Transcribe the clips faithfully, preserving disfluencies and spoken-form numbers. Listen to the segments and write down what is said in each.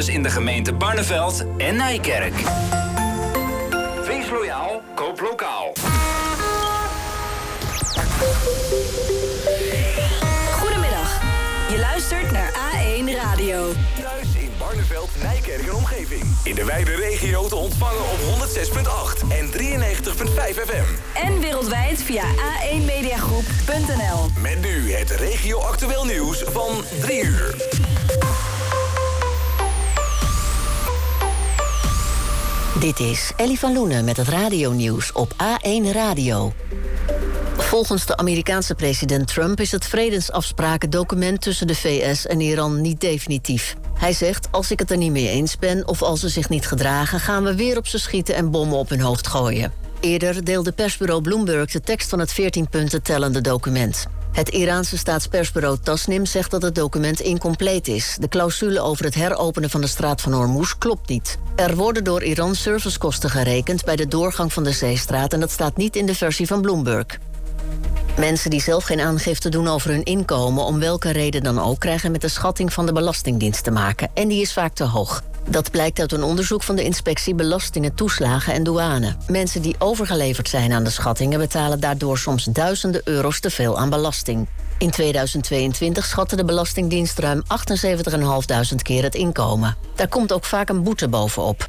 zones in de gemeente Barneveld en Nijkerk. Wees loyaal, koop lokaal. Goedemiddag. Je luistert naar A één Radio. Thuis in Barneveld, Nijkerk en omgeving. In de wijde regio te ontvangen op honderd zes komma acht en drieënnegentig komma vijf F M. En wereldwijd via a één mediagroep punt n l. Met nu het regio-actueel nieuws van drie uur. Dit is Ellie van Loenen met het radionieuws op A één Radio. Volgens de Amerikaanse president Trump is het vredesafsprakendocument tussen de V S en Iran niet definitief. Hij zegt, als ik het er niet mee eens ben of als ze zich niet gedragen, gaan we weer op ze schieten en bommen op hun hoofd gooien. Eerder deelde persbureau Bloomberg de tekst van het veertien punten tellende document. Het Iraanse staatspersbureau Tasnim zegt dat het document incompleet is. De clausule over het heropenen van de straat van Hormuz klopt niet. Er worden door Iran servicekosten gerekend bij de doorgang van de zeestraat en dat staat niet in de versie van Bloomberg. Mensen die zelf geen aangifte doen over hun inkomen, om welke reden dan ook, krijgen met de schatting van de Belastingdienst te maken. En die is vaak te hoog. Dat blijkt uit een onderzoek van de inspectie Belastingen, Toeslagen en Douane. Mensen die overgeleverd zijn aan de schattingen betalen daardoor soms duizenden euro's te veel aan belasting. In tweeduizend tweeëntwintig schatte de Belastingdienst ruim achtenzeventigduizend vijfhonderd keer het inkomen. Daar komt ook vaak een boete bovenop.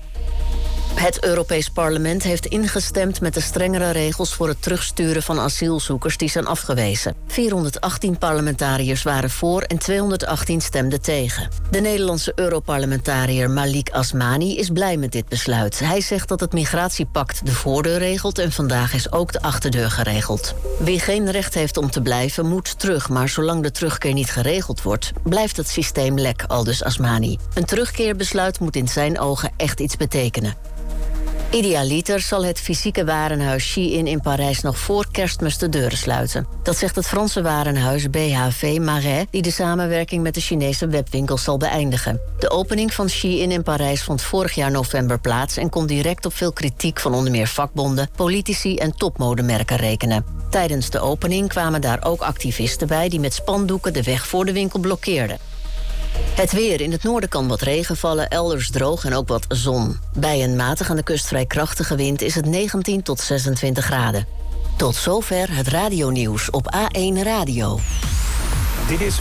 Het Europees Parlement heeft ingestemd met de strengere regels voor het terugsturen van asielzoekers die zijn afgewezen. vierhonderdachttien parlementariërs waren voor en tweehonderdachttien stemden tegen. De Nederlandse Europarlementariër Malik Asmani is blij met dit besluit. Hij zegt dat het migratiepact de voordeur regelt en vandaag is ook de achterdeur geregeld. Wie geen recht heeft om te blijven moet terug, maar zolang de terugkeer niet geregeld wordt, blijft het systeem lek, aldus Asmani. Een terugkeerbesluit moet in zijn ogen echt iets betekenen. Idealiter zal het fysieke warenhuis Shein in Parijs nog voor Kerstmis de deuren sluiten. Dat zegt het Franse warenhuis B H V Marais, die de samenwerking met de Chinese webwinkels zal beëindigen. De opening van Shein in Parijs vond vorig jaar november plaats en kon direct op veel kritiek van onder meer vakbonden, politici en topmodemerken rekenen. Tijdens de opening kwamen daar ook activisten bij die met spandoeken de weg voor de winkel blokkeerden. Het weer. In het noorden kan wat regen vallen, elders droog en ook wat zon. Bij een matig aan de kust vrij krachtige wind is het negentien tot zesentwintig graden. Tot zover het radionieuws op A één Radio. Dit is